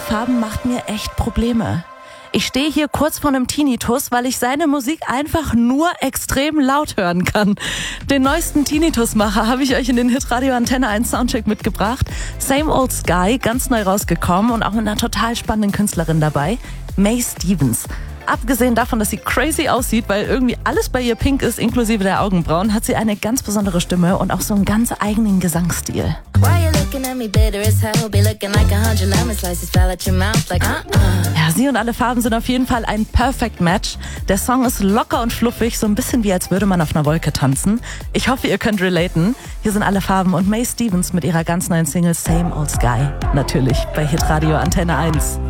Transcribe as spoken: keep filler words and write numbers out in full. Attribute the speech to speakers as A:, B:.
A: Farben macht mir echt Probleme. Ich stehe hier kurz vor einem Tinnitus, weil ich seine Musik einfach nur extrem laut hören kann. Den neuesten Tinnitusmacher habe ich euch in den Hitradio Antenne eins Soundcheck mitgebracht. Same Old Sky, ganz neu rausgekommen und auch mit einer total spannenden Künstlerin dabei, Mae Stevens. Abgesehen davon, dass sie crazy aussieht, weil irgendwie alles bei ihr pink ist, inklusive der Augenbrauen, hat sie eine ganz besondere Stimme und auch so einen ganz eigenen Gesangsstil. Ja, sie und alle Farben sind auf jeden Fall ein Perfect Match. Der Song ist locker und fluffig, so ein bisschen wie als würde man auf einer Wolke tanzen. Ich hoffe, ihr könnt relaten. Hier sind alle Farben und Mae Stevens mit ihrer ganz neuen Single Same Old Sky. Natürlich bei Hitradio Antenne eins.